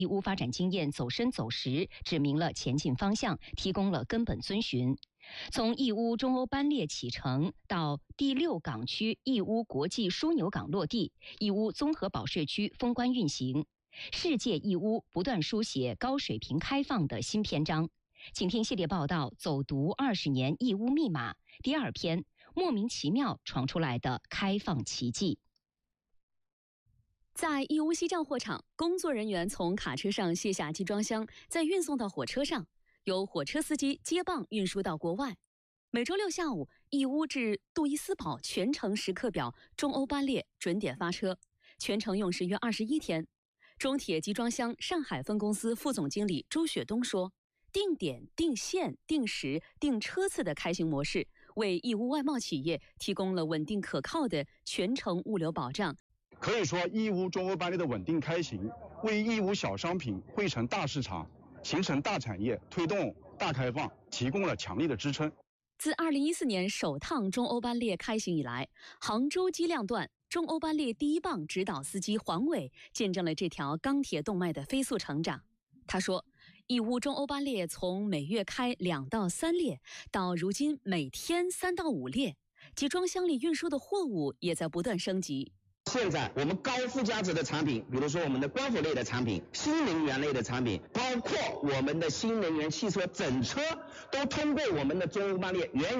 义乌发展经验走深走实，指明了前进方向，提供了根本遵循。从义乌中欧班列启程到第6港区义乌国际枢纽港落地，义乌综合保税区封关运行，世界义乌不断书写高水平开放的新篇章。请听系列报道《走读20年义乌密码》第2篇：莫名其妙闯出来的开放奇迹。 在义乌西站货场，工作人员从卡车上卸下集装箱，再运送到火车上，由火车司机接棒运输到国外。每周6下午，义乌至杜伊斯堡全程时刻表中欧班列准点发车，全程用时约21天。中铁集装箱上海分公司副总经理朱雪东说，定点、定线、定时、定车次的开行模式，为义乌外贸企业提供了稳定可靠的全程物流保障。 可以说，义乌中欧班列的稳定开行，为义乌小商品汇成大市场、形成大产业、推动大开放提供了强力的支撑。 自2014年首趟中欧班列开行以来，杭州基亮段中欧班列第1棒指导司机黄伟见证了这条钢铁动脉的飞速成长。他说，义乌中欧班列从每月开2到3列，到如今每天3到5列，集装箱里运输的货物也在不断升级。 现在我们高附加值的产品，比如说我们的光伏类的产品、新能源类的产品，包括我们的新能源汽车整车，都通过我们的中欧班列源